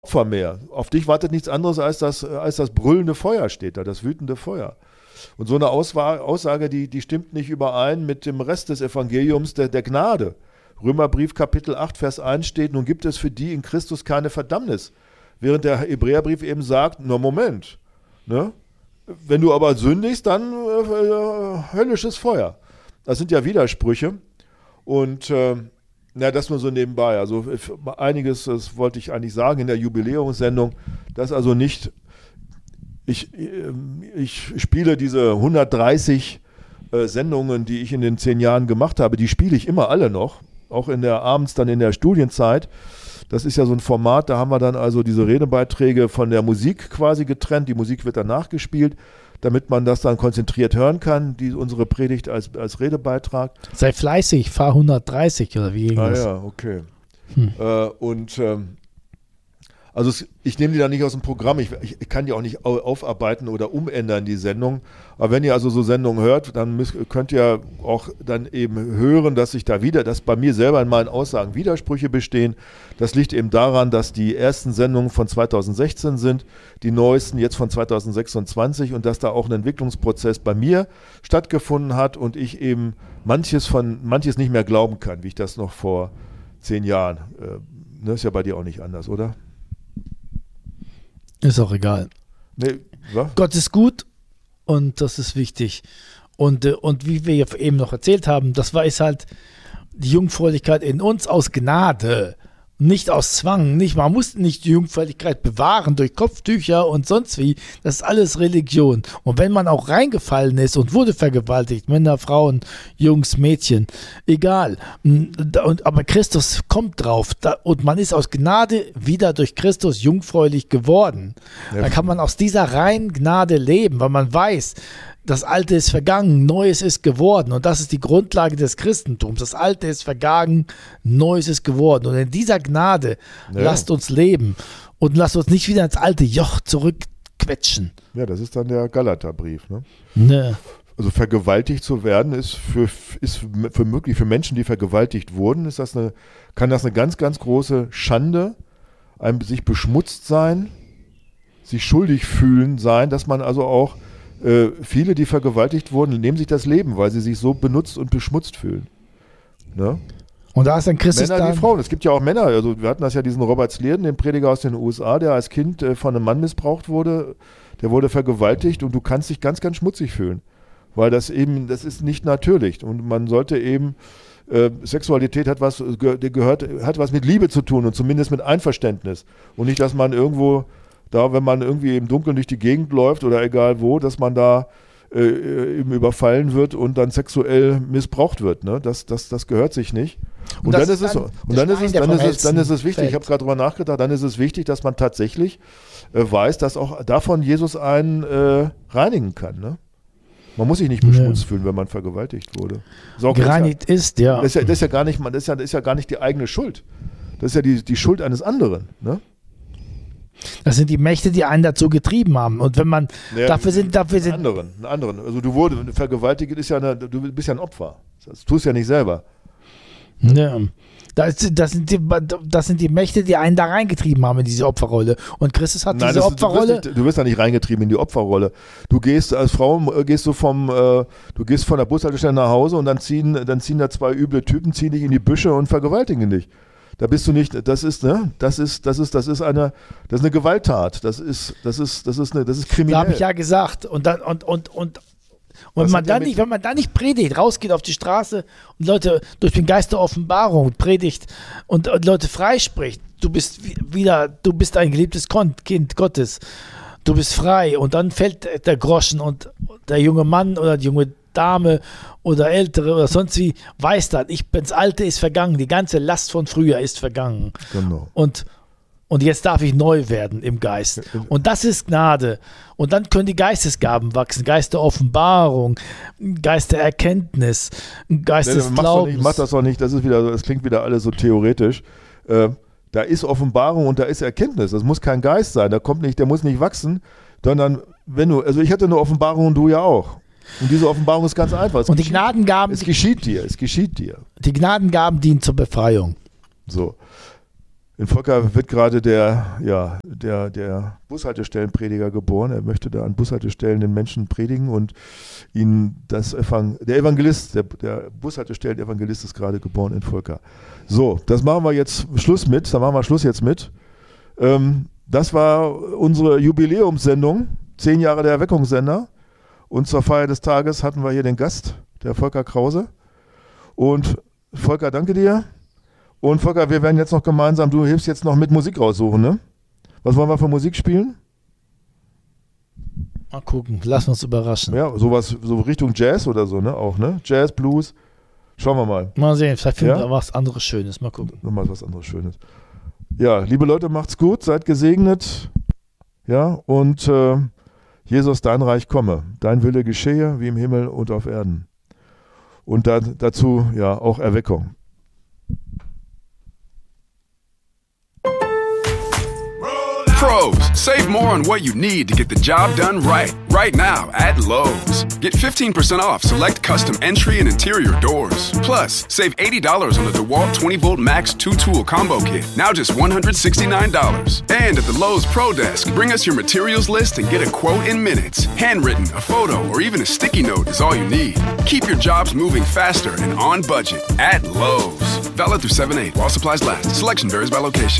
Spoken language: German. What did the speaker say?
Opfer mehr. Auf dich wartet nichts anderes als das brüllende Feuer steht da, das wütende Feuer. Und so eine Aussage, die stimmt nicht überein mit dem Rest des Evangeliums der Gnade. Römerbrief Kapitel 8, Vers 1 steht, nun gibt es für die in Christus keine Verdammnis. Während der Hebräerbrief eben sagt, na Moment, ne? Wenn du aber sündigst, dann höllisches Feuer. Das sind ja Widersprüche. Und das nur so nebenbei. Also einiges, das wollte ich eigentlich sagen in der Jubiläumssendung, dass also nicht, ich spiele diese 130 Sendungen, die ich in den 10 Jahren gemacht habe, die spiele ich immer alle noch, auch abends dann in der Studienzeit. Das ist ja so ein Format, da haben wir dann also diese Redebeiträge von der Musik quasi getrennt. Die Musik wird dann nachgespielt, damit man das dann konzentriert hören kann, unsere Predigt als Redebeitrag. Sei fleißig, fahr 130 oder wie irgendwas. Ja, okay. Also ich nehme die da nicht aus dem Programm, ich kann die auch nicht aufarbeiten oder umändern, die Sendung. Aber wenn ihr also so Sendungen hört, dann könnt ihr auch dann eben hören, dass bei mir selber in meinen Aussagen Widersprüche bestehen. Das liegt eben daran, dass die ersten Sendungen von 2016 sind, die neuesten jetzt von 2026 und dass da auch ein Entwicklungsprozess bei mir stattgefunden hat und ich eben manches nicht mehr glauben kann, wie ich das noch vor 10 Jahren. Das ist ja bei dir auch nicht anders, oder? Ist auch egal. Nee, Gott ist gut und das ist wichtig. Und wie wir eben noch erzählt haben, ist halt die Jungfräulichkeit in uns aus Gnade, nicht aus Zwang. Man muss nicht die Jungfräulichkeit bewahren durch Kopftücher und sonst wie. Das ist alles Religion. Und wenn man auch reingefallen ist und wurde vergewaltigt, Männer, Frauen, Jungs, Mädchen, egal. Aber Christus kommt drauf und man ist aus Gnade wieder durch Christus jungfräulich geworden. Ja. Dann kann man aus dieser reinen Gnade leben, weil man weiß, das Alte ist vergangen, Neues ist geworden. Und das ist die Grundlage des Christentums. Das Alte ist vergangen, Neues ist geworden. Und in dieser Gnade lasst uns leben und lasst uns nicht wieder ins alte Joch zurückquetschen. Ja, das ist dann der Galaterbrief. Ne? Ne. Also vergewaltigt zu werden ist für möglich für Menschen, die vergewaltigt wurden, kann das eine ganz, ganz große Schande, sich beschmutzt sein, sich schuldig fühlen sein, dass man also auch viele, die vergewaltigt wurden, nehmen sich das Leben, weil sie sich so benutzt und beschmutzt fühlen. Ne? Und da ist dann Christus Männer wie Frauen. Es gibt ja auch Männer, also wir hatten das ja diesen Robert Slierden, den Prediger aus den USA, der als Kind von einem Mann missbraucht wurde, der wurde vergewaltigt und du kannst dich ganz, ganz schmutzig fühlen, weil das ist nicht natürlich und man sollte eben, Sexualität hat was mit Liebe zu tun und zumindest mit Einverständnis und nicht, dass man irgendwo wenn man irgendwie im Dunkeln durch die Gegend läuft oder egal wo, dass man da eben überfallen wird und dann sexuell missbraucht wird. Ne? Das gehört sich nicht. Und dann ist es wichtig, ich habe gerade drüber nachgedacht, dann ist es wichtig, dass man tatsächlich weiß, dass auch davon Jesus einen reinigen kann. Ne? Man muss sich nicht beschmutzt fühlen, wenn man vergewaltigt wurde. Gereinigt ist, ja. Das ist ja gar nicht die eigene Schuld. Das ist ja die Schuld eines anderen. Ne? Das sind die Mächte, die einen dazu getrieben haben. Und wenn man dafür sind anderen. Also vergewaltigt ist du bist ja ein Opfer. Das tust du ja nicht selber. Ja. Das sind die Mächte, die einen da reingetrieben haben in diese Opferrolle. Und Christus hat diese Opferrolle. Du wirst da nicht reingetrieben in die Opferrolle. Du gehst als Frau du gehst von der Bushaltestelle nach Hause und dann ziehen da 2 üble Typen, ziehen dich in die Büsche und vergewaltigen dich. Da bist du nicht, das ist eine Gewalttat, das ist kriminell. Da habe ich ja gesagt. Und wenn man dann nicht predigt, rausgeht auf die Straße und Leute durch den Geist der Offenbarung predigt und Leute freispricht, du bist ein geliebtes Kind Gottes, du bist frei und dann fällt der Groschen und der junge Mann oder die junge Dame oder Ältere oder sonst wie weiß das, das Alte ist vergangen, die ganze Last von früher ist vergangen. Genau. Und jetzt darf ich neu werden im Geist. Und das ist Gnade. Und dann können die Geistesgaben wachsen, Geist der Offenbarung, Geist der Erkenntnis, Geist des Glaubens. Mach das doch nicht, das klingt wieder alles so theoretisch. Da ist Offenbarung und da ist Erkenntnis. Das muss kein Geist sein, der muss nicht wachsen, sondern ich hatte eine Offenbarung und du ja auch. Und diese Offenbarung ist ganz einfach. Und die Gnadengaben. Es geschieht dir. Die Gnadengaben dienen zur Befreiung. So. In Volker wird gerade der Bushaltestellenprediger geboren. Er möchte da an Bushaltestellen den Menschen predigen und ihnen der Evangelist, der Bushaltestellen-Evangelist ist gerade geboren in Volker. So, das machen wir jetzt Schluss mit. Da machen wir Schluss jetzt mit. Das war unsere Jubiläumssendung, 10 Jahre der Erweckungssender. Und zur Feier des Tages hatten wir hier den Gast, der Volker Krause. Und Volker, danke dir. Und Volker, wir werden jetzt noch gemeinsam, du hilfst jetzt noch mit Musik raussuchen, ne? Was wollen wir für Musik spielen? Mal gucken, lass uns überraschen. Ja, sowas, so Richtung Jazz oder so, ne? Auch, ne? Jazz, Blues. Schauen wir mal. Mal sehen, vielleicht finden wir was anderes Schönes. Mal gucken. Nochmal was anderes Schönes. Ja, liebe Leute, macht's gut, seid gesegnet. Ja, und Jesus, dein Reich komme. Dein Wille geschehe, wie im Himmel und auf Erden. Und dazu ja auch Erweckung. Pros, save more on what you need to get the job done right. Right now at Lowe's. Get 15% off select custom entry and interior doors. Plus, save $80 on the DeWalt 20-volt Max 2-tool combo kit. Now just $169. And at the Lowe's Pro Desk, bring us your materials list and get a quote in minutes. Handwritten, a photo, or even a sticky note is all you need. Keep your jobs moving faster and on budget at Lowe's. Valid through 7/8 while supplies last. Selection varies by location.